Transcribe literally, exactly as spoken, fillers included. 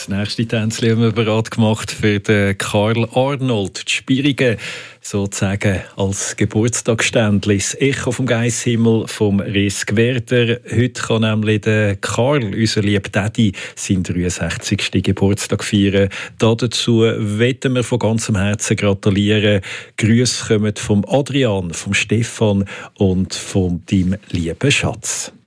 Das nächste Tänzchen haben wir bereit gemacht für den Karl Arnold. Die Spirigen sozusagen als Geburtstagsständchen. Das Echo vom Geisshimmel vom Risk Werder. Heute kann nämlich der Karl, unser lieber Daddy, seinen dreiundsechzigsten Geburtstag feiern. Dazu wollen wir von ganzem Herzen gratulieren. Grüße kommen vom Adrian, vom Stefan und von deinem lieben Schatz.